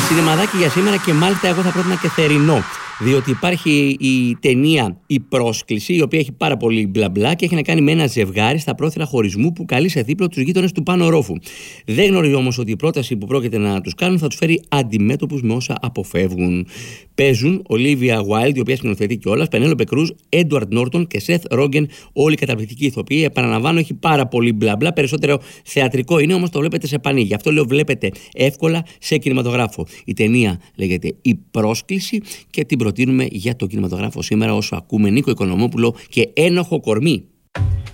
Σινεμαδάκι για σήμερα και μάλιστα εγώ θα πρότεινα και θερινό. Διότι υπάρχει η ταινία «Η Πρόσκληση», η οποία έχει πάρα πολύ μπλα μπλα και έχει να κάνει με ένα ζευγάρι στα πρόθυρα χωρισμού που καλεί σε δίπλο τους γείτονες του πάνω ορόφου. Δεν γνωρίζει όμως ότι η πρόταση που πρόκειται να τους κάνουν θα τους φέρει αντιμέτωπους με όσα αποφεύγουν. Παίζουν Ολίβια Wilde, η οποία σκηνοθετεί κιόλας, Πενέλοπε Κρούζ, Έντουαρντ Νόρτον και Σεθ Ρόγκεν, όλοι καταπληκτικοί ηθοποιοί. Επαναλαμβάνω, έχει πάρα πολύ μπλα μπλα, περισσότερο θεατρικό είναι, όμως το βλέπετε σε πανί. Γι' αυτό λέω βλέπετε εύκολα σε κινηματογράφο. Η ταινία λέγεται «Η Πρόσκληση» και την προτείνουμε για το κινηματογράφο σήμερα όσο ακούμε Νίκο Οικονομόπουλο και Ένοχο Κορμί.